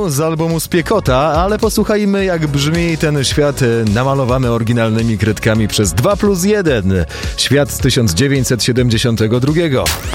utworu z albumu Spiekota, ale posłuchajmy, jak brzmi ten świat namalowany oryginalnymi kredkami przez 2+1. Świat z 1972.